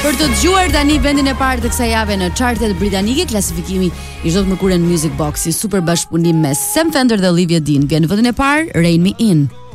Për të dëgjuar tani vendin e parë të kësaj jave në chartet britanike, klasifikimi i çdo mërkurën Music Box, si super bashkëpunim me Sam Fender dhe Olivia Dean. Vjen në vendin e parë Rain Me In.